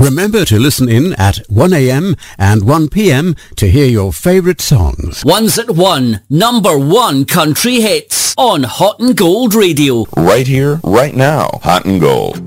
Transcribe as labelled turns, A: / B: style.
A: Remember to listen in at 1 a.m. and 1 p.m. to hear your favourite songs.
B: Ones at 1, number 1 country hits on Hot and Gold Radio.
C: Right here, right now. Hot and Gold.